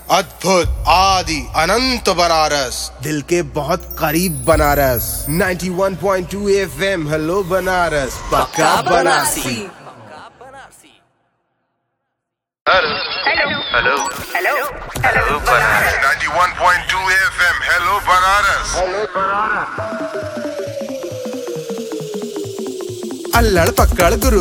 अद्भुत आदि अनंत बनारस, दिल के बहुत करीब बनारस। 91.2 FM हेलो बनारस, पक्का Banarasi. Hello hello hello hello Banaras. 91.2 FM hello Banaras. अल्लड़ पकड़ गुरु